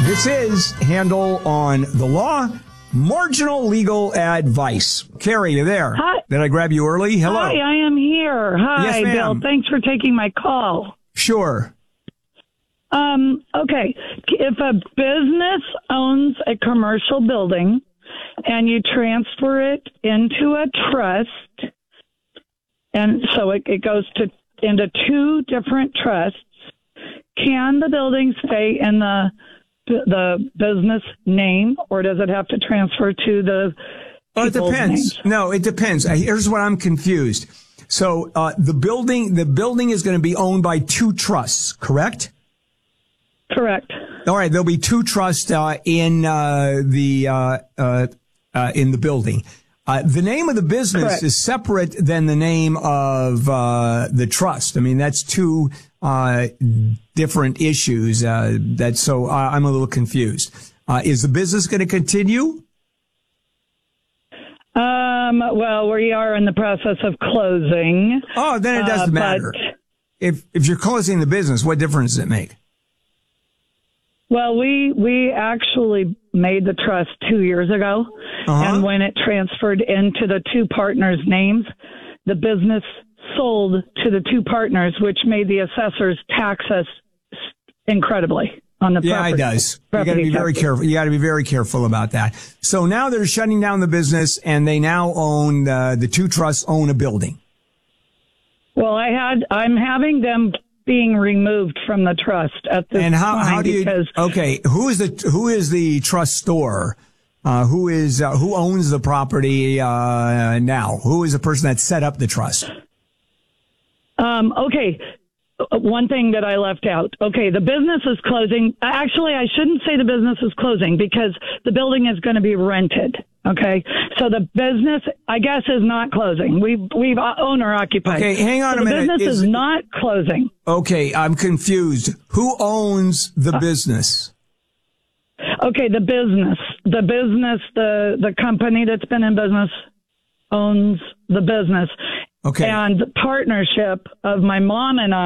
This is Handel on the Law, marginal legal advice. Carrie, you there? Hi. Did I grab you early? Hello. Hi, I am here. Hi, Yes, ma'am. Bill. Thanks for taking my call. Sure. Okay. If a business owns a commercial building and you transfer it into a trust, and so it goes into two different trusts, can the building stay in the business name, or does it have to transfer to the It depends. names? No, it depends. Here's what I'm confused. So the building is going to be owned by two trusts, correct? Correct. All right, there'll be two trusts in the building. The name of the business Correct. is separate than the name of the trust. I mean, that's two different issues. So I'm a little confused. Is the business going to continue? Well, we are in the process of closing. Oh, then it doesn't matter. If you're closing the business, what difference does it make? Well, we actually made the trust 2 years ago, and when it transferred into the two partners' names, the business sold to the two partners, which made the assessors tax us incredibly on the property. Yeah, it does. You got to be very careful. You got to be very careful about that. So now they're shutting down the business, and they now own the two trusts own a building. Well, I'm having them being removed from the trust at this And how do you? because Okay, who is the trustor? Who owns the property now? Who is the person that set up the trust? Okay. One thing that I left out. Okay, the business is closing. Actually, I shouldn't say the business is closing because the building is going to be rented. Okay, so the business, I guess, is not closing. We've owner occupied. Okay, hang on a minute. The business is not closing. Okay, I'm confused. Who owns the business? Okay, the company that's been in business owns the business. Okay. And the partnership of my mom and I